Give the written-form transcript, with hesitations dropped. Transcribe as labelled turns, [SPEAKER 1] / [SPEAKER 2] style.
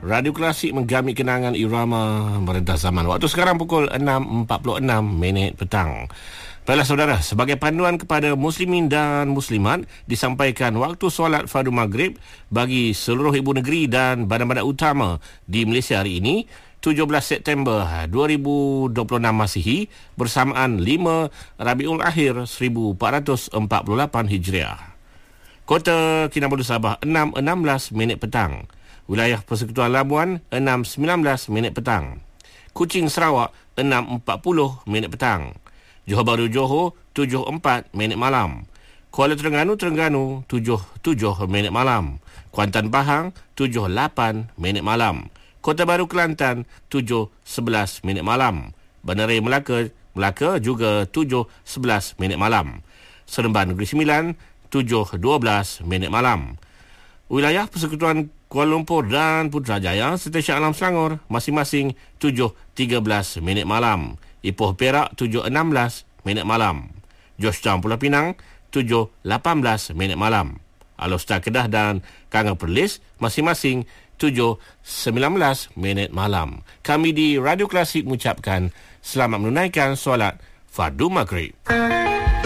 [SPEAKER 1] Radio Klasik menggamit kenangan irama merentas zaman. Waktu sekarang pukul 6.46 petang. Baiklah saudara, sebagai panduan kepada muslimin dan muslimat, disampaikan waktu solat fardu maghrib bagi seluruh ibu negeri dan badan-badan utama di Malaysia hari ini, 17 September 2026 Masihi, bersamaan 5 Rabiul Akhir 1448 Hijriah. Kota Kinabalu Sabah 6.16 petang. Wilayah Persekutuan Labuan 6.19 petang. Kuching Sarawak 6.40 petang. Johor Bahru Johor 7.4 malam. Kuala Terengganu 7.7 malam. Kuantan Pahang 7.8 malam. Kota Baru Kelantan 7.11 malam. Bandaraya Melaka juga 7.11 malam. Seremban Negeri Sembilan 7.12 malam. Wilayah Persekutuan Kuala Lumpur dan Putrajaya serta Shah Alam Selangor masing-masing 7.13 malam. Ipoh Perak 7.16 malam. Georgetown Pulau Pinang 7.18 malam. Alor-Star Kedah dan Kanga Perlis masing-masing 7.19 malam. Kami di Radio Klasik mengucapkan selamat menunaikan solat fardu maghrib.